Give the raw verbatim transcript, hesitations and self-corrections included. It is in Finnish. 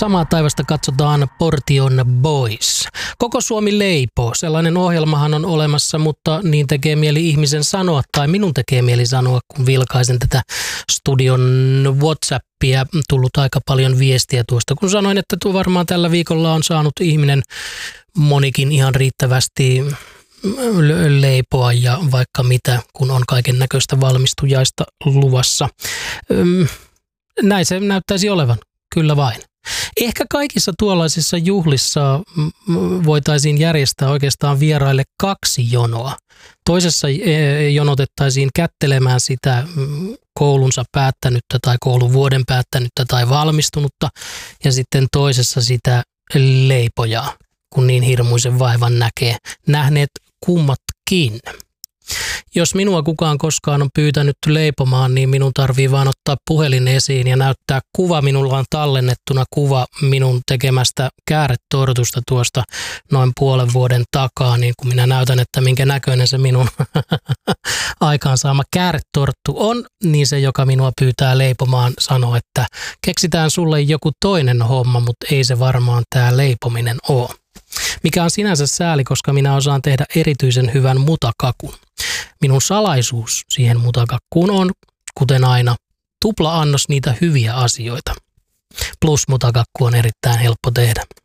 Samaa taivasta katsotaan Portion Boys. Koko Suomi leipoo. Sellainen ohjelmahan on olemassa, mutta niin tekee mieli ihmisen sanoa, tai minun tekee mieli sanoa, kun vilkaisen tätä studion WhatsAppia. Tullut aika paljon viestiä tuosta, kun sanoin, että tuo varmaan tällä viikolla on saanut ihminen monikin ihan riittävästi leipoa ja vaikka mitä, kun on kaiken näköistä valmistujaista luvassa. Näin se näyttäisi olevan, kyllä vain. Ehkä kaikissa tuollaisissa juhlissa voitaisiin järjestää oikeastaan vieraille kaksi jonoa. Toisessa jonotettaisiin kättelemään sitä koulunsa päättänyttä tai kouluvuoden päättänyttä tai valmistunutta ja sitten toisessa sitä leipojaa, kun niin hirmuisen vaivan näkee. Nähneet kummatkin. Jos minua kukaan koskaan on pyytänyt leipomaan, niin minun tarvii vaan ottaa puhelin esiin ja näyttää kuva. Minulla on tallennettuna kuva minun tekemästä kääretortusta tuosta noin puolen vuoden takaa, niin kun minä näytän, että minkä näköinen se minun aikaansaama kääretorttu on, niin se, joka minua pyytää leipomaan, sanoo, että keksitään sulle joku toinen homma, mutta ei se varmaan tämä leipominen ole. Mikä on sinänsä sääli, koska minä osaan tehdä erityisen hyvän mutakakun. Minun salaisuus siihen mutakakkuun on, kuten aina, tupla annos niitä hyviä asioita. Plus mutakakku on erittäin helppo tehdä.